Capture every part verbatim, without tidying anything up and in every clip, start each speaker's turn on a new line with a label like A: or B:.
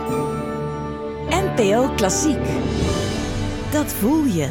A: N P O Klassiek. Dat voel je.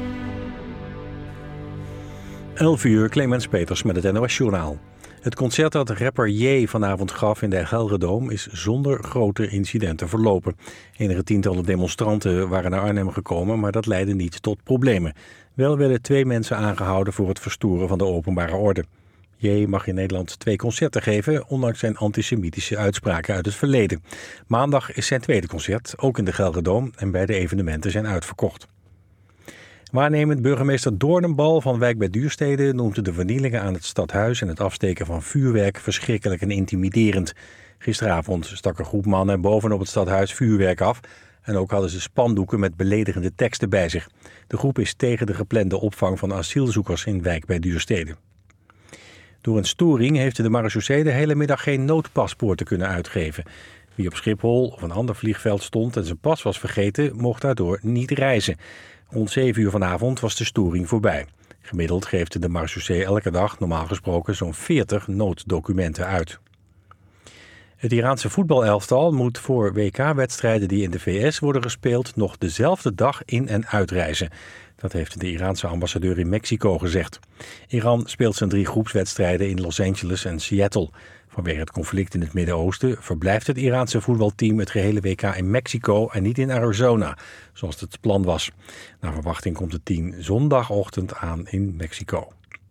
B: elf uur, Clemens Peters met het N O S-journaal. Het concert dat rapper J vanavond gaf in de Gelredome is zonder grote incidenten verlopen. Enige tientallen demonstranten waren naar Arnhem gekomen, maar dat leidde niet tot problemen. Wel werden twee mensen aangehouden voor het verstoren van de openbare orde. J mag in Nederland twee concerten geven, ondanks zijn antisemitische uitspraken uit het verleden. Maandag is zijn tweede concert, ook in de Gelredome, en beide evenementen zijn uitverkocht. Waarnemend burgemeester Doornenbal van Wijk bij Duurstede noemt de vernielingen aan het stadhuis en het afsteken van vuurwerk verschrikkelijk en intimiderend. Gisteravond stak een groep mannen bovenop het stadhuis vuurwerk af en ook hadden ze spandoeken met beledigende teksten bij zich. De groep is tegen de geplande opvang van asielzoekers in Wijk bij Duurstede. Door een storing heeft de marechaussee de hele middag geen noodpaspoorten kunnen uitgeven. Wie op Schiphol of een ander vliegveld stond en zijn pas was vergeten, mocht daardoor niet reizen. Rond zeven uur vanavond was de storing voorbij. Gemiddeld geeft de marechaussee elke dag normaal gesproken zo'n veertig nooddocumenten uit. Het Iraanse voetbalelftal moet voor W K-wedstrijden die in de V S worden gespeeld nog dezelfde dag in- en uitreizen. Dat heeft de Iraanse ambassadeur in Mexico gezegd. Iran speelt zijn drie groepswedstrijden in Los Angeles en Seattle. Vanwege het conflict in het Midden-Oosten verblijft het Iraanse voetbalteam het gehele W K in Mexico en niet in Arizona, zoals het plan was. Naar verwachting komt het team zondagochtend aan in Mexico.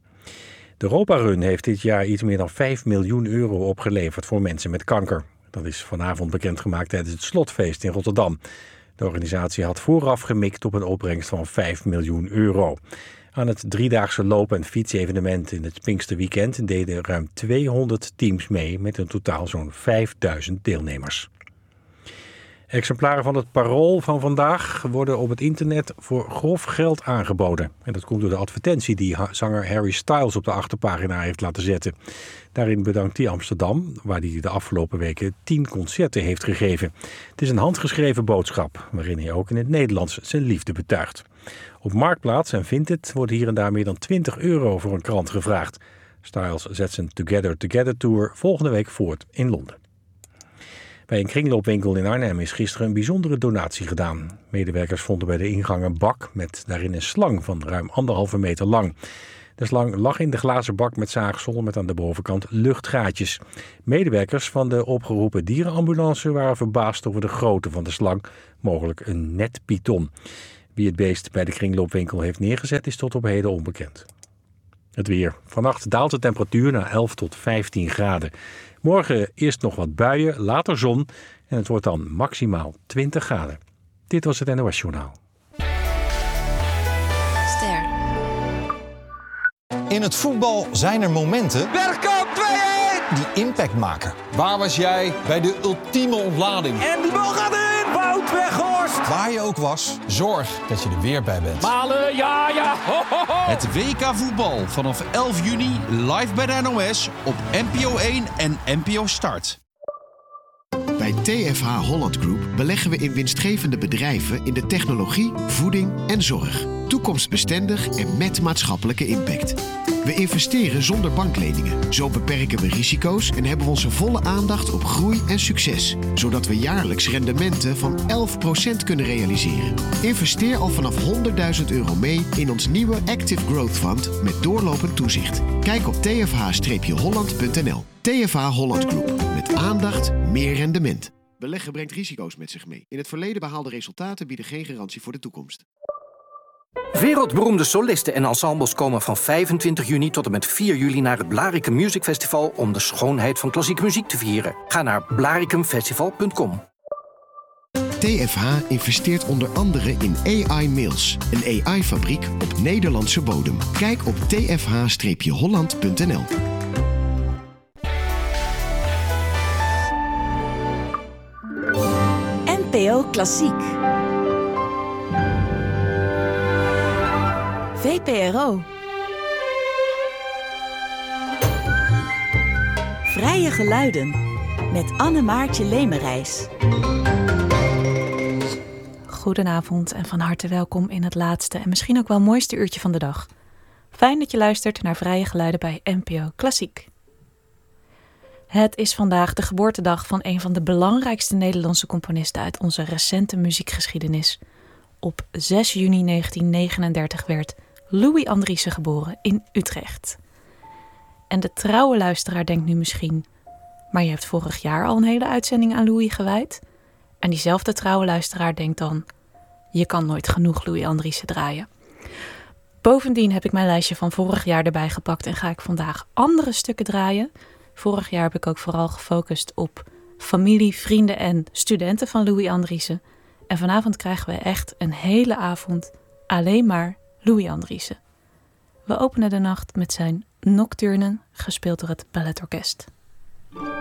B: De Europa-run heeft dit jaar iets meer dan vijf miljoen euro opgeleverd voor mensen met kanker. Dat is vanavond bekendgemaakt tijdens het slotfeest in Rotterdam. De organisatie had vooraf gemikt op een opbrengst van vijf miljoen euro. Aan het driedaagse loop- en fietsevenement in het Pinksterweekend deden ruim tweehonderd teams mee met in totaal zo'n vijfduizend deelnemers. Exemplaren van het Parool van vandaag worden op het internet voor grof geld aangeboden. En dat komt door de advertentie die zanger Harry Styles op de achterpagina heeft laten zetten. Daarin bedankt hij Amsterdam, waar hij de afgelopen weken tien concerten heeft gegeven. Het is een handgeschreven boodschap, waarin hij ook in het Nederlands zijn liefde betuigt. Op Marktplaats en Vinted wordt hier en daar meer dan twintig euro voor een krant gevraagd. Styles zet zijn Together Together Tour volgende week voort in Londen. Bij een kringloopwinkel in Arnhem is gisteren een bijzondere donatie gedaan. Medewerkers vonden bij de ingang een bak met daarin een slang van ruim anderhalve meter lang. De slang lag in de glazen bak met zaagsel met aan de bovenkant luchtgaatjes. Medewerkers van de opgeroepen dierenambulance waren verbaasd over de grootte van de slang, mogelijk een netpython. Wie het beest bij de kringloopwinkel heeft neergezet is tot op heden onbekend. Het weer. Vannacht daalt de temperatuur naar elf tot vijftien graden. Morgen eerst nog wat buien, later zon en het wordt dan maximaal twintig graden. Dit was het N O S-journaal.
C: Ster.
D: In het voetbal zijn er momenten
E: Bergkamp twee-een!
D: die impact maken. Waar was jij bij de ultieme ontlading?
E: En die bal gaat in! Wout Weghorst!
D: Waar je ook was, zorg dat je er weer bij bent.
E: Malen, ja, ja! Ho, ho, ho.
F: Het W K voetbal vanaf elf juni live bij de N O S op N P O één en N P O Start.
G: Bij T F H Holland Group beleggen we in winstgevende bedrijven in de technologie, voeding en zorg. Toekomstbestendig en met maatschappelijke impact. We investeren zonder bankleningen. Zo beperken we risico's en hebben we onze volle aandacht op groei en succes. Zodat we jaarlijks rendementen van elf procent kunnen realiseren. Investeer al vanaf honderdduizend euro mee in ons nieuwe Active Growth Fund met doorlopend toezicht. Kijk op t f h holland punt n l. T F H Holland Group. Met aandacht, meer rendement. Beleggen brengt risico's met zich mee. In het verleden behaalde resultaten bieden geen garantie voor de toekomst.
H: Wereldberoemde solisten en ensembles komen van vijfentwintig juni tot en met vier juli naar het Blaricum Music Festival om de schoonheid van klassieke muziek te vieren. Ga naar blaricum festival punt com.
G: T F H investeert onder andere in A I Mills, een A I-fabriek op Nederlandse bodem. Kijk op t f h holland punt n l.
A: N P O Klassiek. V P R O. Vrije geluiden met Anne Maartje Lemerijs.
C: Goedenavond en van harte welkom in het laatste en misschien ook wel mooiste uurtje van de dag. Fijn dat je luistert naar Vrije Geluiden bij N P O Klassiek. Het is vandaag de geboortedag van een van de belangrijkste Nederlandse componisten uit onze recente muziekgeschiedenis. Op zes juni negentien negenendertig werd Louis Andriessen geboren in Utrecht. En de trouwe luisteraar denkt nu misschien, maar je hebt vorig jaar al een hele uitzending aan Louis gewijd. En diezelfde trouwe luisteraar denkt dan, je kan nooit genoeg Louis Andriessen draaien. Bovendien heb ik mijn lijstje van vorig jaar erbij gepakt en ga ik vandaag andere stukken draaien. Vorig jaar heb ik ook vooral gefocust op familie, vrienden en studenten van Louis Andriessen. En vanavond krijgen we echt een hele avond alleen maar Louis Andriessen. We openen de nacht met zijn Nocturnen, gespeeld door het Balletorkest.